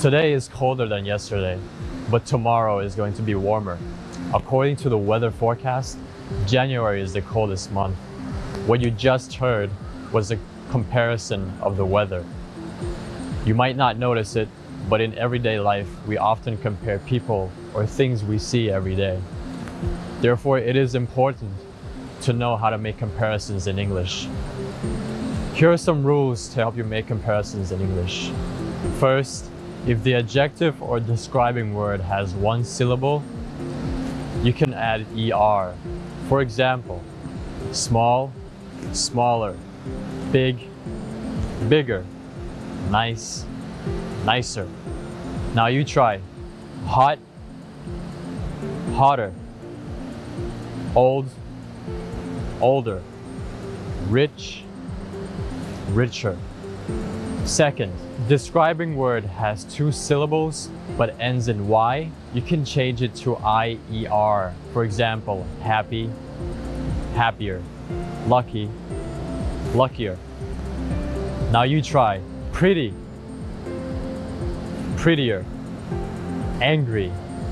Today is colder than yesterday, but tomorrow is going to be warmer. According to the weather forecast, January is the coldest month. What you just heard was a comparison of the weather. You might not notice it, but in everyday life, we often compare people or things we see every day. Therefore, it is important to know how to make comparisons in English. Here are some rules to help you make comparisons in English. First, if the adjective or describing word has one syllable, you can add ER. For example, small, smaller, big, bigger, nice, nicer. Now you try. Hot, hotter, old, older, rich, richer. Second, describing word has two syllables but ends in Y. You can change it to IER. For example, happy, happier, lucky, luckier. Now you try. Pretty, prettier, angry,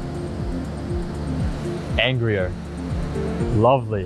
angrier, lovely,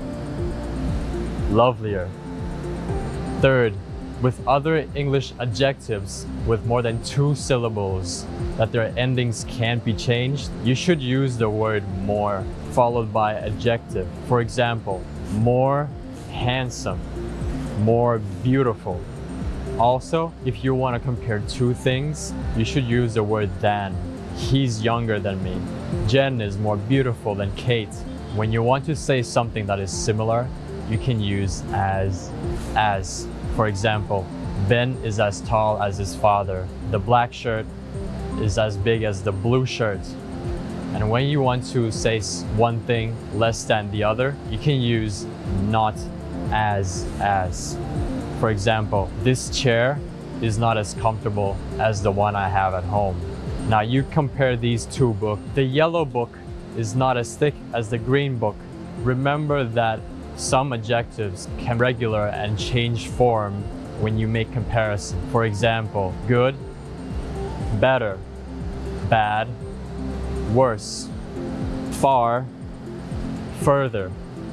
lovelier. Third, with other English adjectives with more than two syllables that their endings can't be changed, you should use the word more followed by adjective. For example, more handsome, more beautiful. Also, if you want to compare two things, you should use the word than. He's younger than me. Jen is more beautiful than Kate. When you want to say something that is similar, you can use as. For example, Ben is as tall as his father. The black shirt is as big as the blue shirt. And when you want to say one thing less than the other, you can use not as. For example, this chair is not as comfortable as the one I have at home. Now you compare these two books. The yellow book is not as thick as the green book. Remember that some adjectives can be regular and change form when you make comparison. For example, good, better, bad, worse, far, further.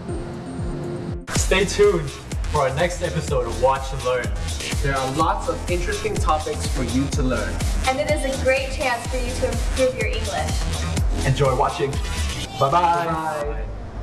Stay tuned for our next episode of Watch and Learn. There are lots of interesting topics for you to learn. And it is a great chance for you to improve your English. Enjoy watching. Bye-bye. Bye.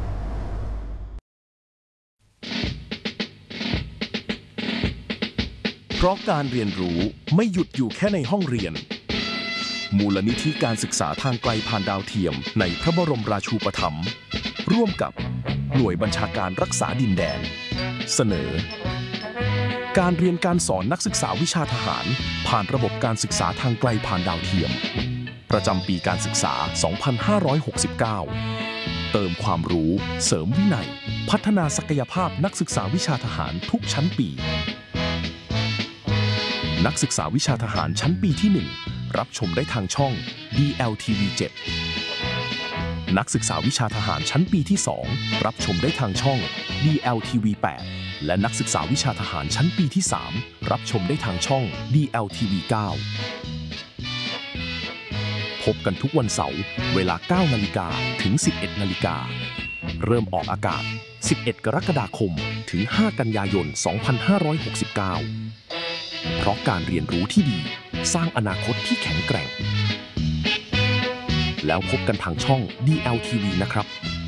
เพราะการเรียนรู้ไม่หยุดอยู่แค่ในห้องเรียนมูลนิธิการศึกษาทางไกลผ่านดาวเทียมในพระบรมราชูปถัมภ์ร่วมกับหน่วยบัญชาการรักษาดินแดนเสนอการเรียนการสอนนักศึกษาวิชาทหารผ่านระบบการศึกษาทางไกลผ่านดาวเทียมประจำปีการศึกษา 2569 เติมความรู้เสริมวินัยพัฒนาศักยภาพนักศึกษาวิชาทหารทุกชั้นปีนักศึกษาวิชาทหารชั้นปีที่ 1 รับชมได้ทางช่อง DLTV 7 นักศึกษาวิชาทหารชั้นปีที่ 2 รับชมได้ทางช่อง DLTV 8 และนักศึกษาวิชาทหารชั้นปีที่ 3 รับชมได้ทางช่อง DLTV 9 พบกันทุกวันเสาร์เวลา 9 นาฬิกาถึง 11 นาฬิกาเริ่มออกอากาศ 11 กรกฎาคมถึง 5 กันยายน 2569เพราะการเรียนรู้ที่ดีสร้างอนาคตที่แข็งแกร่งแล้วพบกันทางช่อง DLTV นะครับ